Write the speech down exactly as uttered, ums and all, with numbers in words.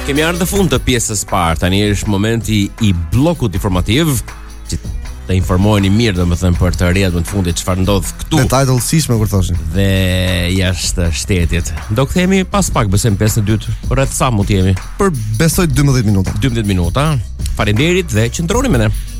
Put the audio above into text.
Kemi ardhur në fund të pjesës së parë. Tani është momenti i bllokut informativ, që të informoheni mirë, domethënë për të rrjedhën më të fundit çfarë ndodh këtu. Detaj të rëndësishme kur thoshin. Dhe jashtë shtetit. Do kthehemi pas pak besojmë pjesën e dytë. Rreth sa mund të jemi? Për besoj dymbëdhjetë minuta. dymbëdhjetë minuta. Faleminderit dhe qëndroni me ne.